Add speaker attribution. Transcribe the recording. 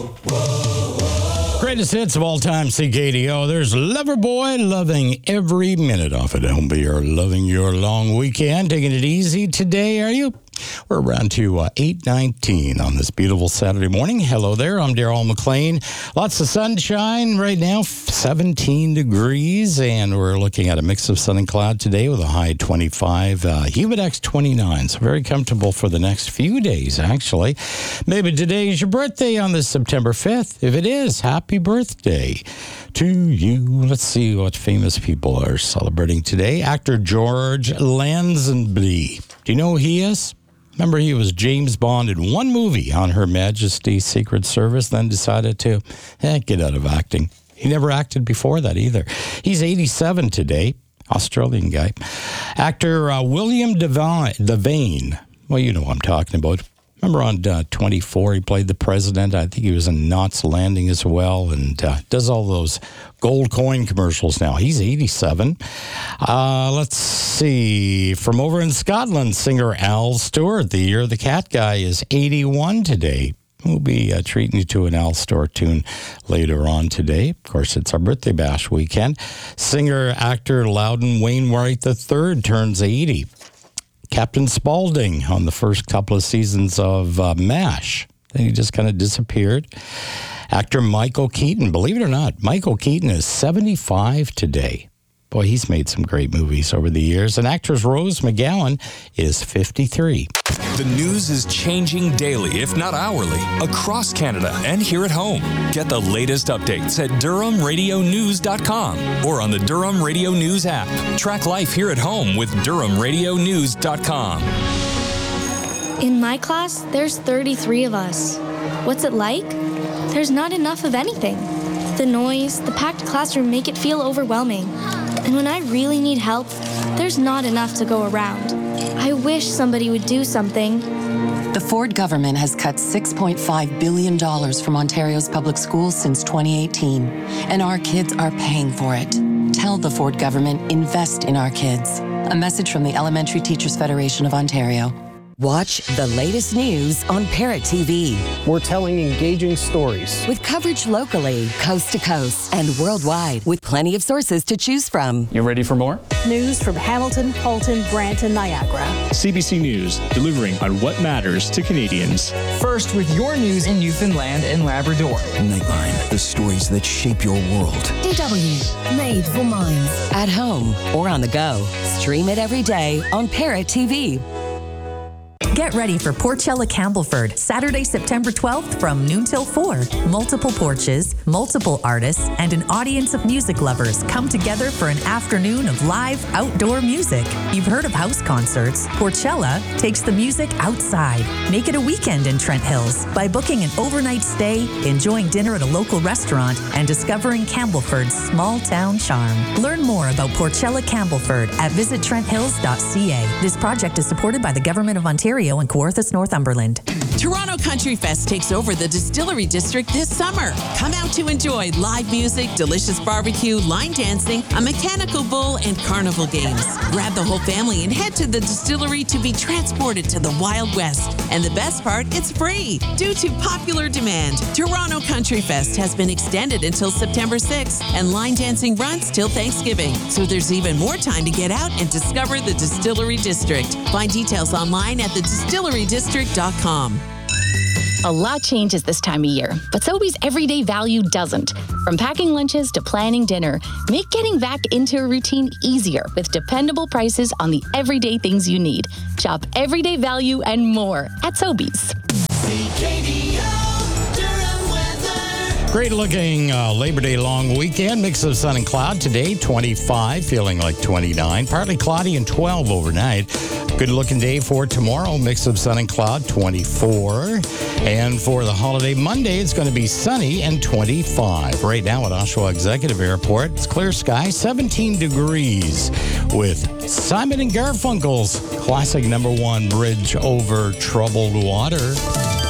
Speaker 1: Greatest hits of all time, CKDO. There's Loverboy, loving every minute of it. I hope you're loving your long weekend. Taking it easy today, are you? We're around to 8:19 on this beautiful Saturday morning. Hello there, I'm Darryl McLean. Lots of sunshine right now, 17 degrees, and we're looking at a mix of sun and cloud today with a high 25, Humidex 29. So very comfortable for the next few days, actually. Maybe today is your birthday on this September 5th. If it is, happy birthday to you. Let's see what famous people are celebrating today. Actor George Lazenby. Do you know who he is? Remember, he was James Bond in one movie on Her Majesty's Secret Service, then decided to get out of acting. He never acted before that either. He's 87 today, Australian guy. Actor William Devane. Well, you know what I'm talking about. Remember on 24, he played the president. I think he was in Knots Landing as well, and does all those gold coin commercials now. He's 87. Let's see. From over in Scotland, singer Al Stewart, the Year of the Cat guy, is 81 today. We'll be treating you to an Al Stewart tune later on today. Of course, it's our birthday bash weekend. Singer-actor Loudon Wainwright III turns 80. Captain Spaulding on the first couple of seasons of MASH. Then he just kind of disappeared. Actor Michael Keaton, believe it or not, Michael Keaton is 75 today. Boy, he's made some great movies over the years. And actress Rose McGowan is 53.
Speaker 2: The news is changing daily, if not hourly, across Canada and here at home. Get the latest updates at DurhamRadioNews.com or on the Durham Radio News app. Track life here at home with DurhamRadioNews.com.
Speaker 3: In my class, there's 33 of us. What's it like? There's not enough of anything. The noise, the packed classroom make it feel overwhelming. And when I really need help, there's not enough to go around. I wish somebody would do something.
Speaker 4: The Ford government has cut $6.5 billion from Ontario's public schools since 2018, and our kids are paying for it. Tell the Ford government, invest in our kids. A message from the Elementary Teachers Federation of Ontario.
Speaker 5: Watch the latest news on Parrot TV.
Speaker 6: We're telling engaging stories.
Speaker 5: With coverage locally, coast to coast, and worldwide, with plenty of sources to choose from.
Speaker 7: You ready for more?
Speaker 8: News from Hamilton, Halton, Brantton, Niagara.
Speaker 7: CBC News, delivering on what matters to Canadians.
Speaker 9: First with your news in Newfoundland and Labrador.
Speaker 10: Nightline, the stories that shape your world.
Speaker 5: DW, made for minds. At home or on the go. Stream it every day on Parrot TV.
Speaker 11: Get ready for Porchella Campbellford, Saturday, September 12th from noon till 4. Multiple porches, multiple artists, and an audience of music lovers come together for an afternoon of live outdoor music. You've heard of house concerts. Porchella takes the music outside. Make it a weekend in Trent Hills by booking an overnight stay, enjoying dinner at a local restaurant, and discovering Campbellford's small town charm. Learn more about Porchella Campbellford at visittrenthills.ca. This project is supported by the Government of Ontario and Kawarthas, Northumberland.
Speaker 12: Toronto Country Fest takes over the Distillery District this summer. Come out to enjoy live music, delicious barbecue, line dancing, a mechanical bull, and carnival games. Grab the whole family and head to the distillery to be transported to the Wild West. And the best part, it's free due to popular demand. Toronto Country Fest has been extended until September 6th, and line dancing runs till Thanksgiving. So there's even more time to get out and discover the Distillery District. Find details online at thedistillerydistrict.com.
Speaker 13: A lot changes this time of year, but Sobeys everyday value doesn't. From packing lunches to planning dinner, make getting back into a routine easier with dependable prices on the everyday things you need. Shop everyday value and more at Sobeys.
Speaker 1: Great looking Labor Day long weekend. Mix of sun and cloud today, 25, feeling like 29. Partly cloudy and 12 overnight. Good looking day for tomorrow. Mix of sun and cloud, 24. And for the holiday Monday, it's going to be sunny and 25. Right now at Oshawa Executive Airport, it's clear sky, 17 degrees with Simon and Garfunkel's classic #1 Bridge Over Troubled Water.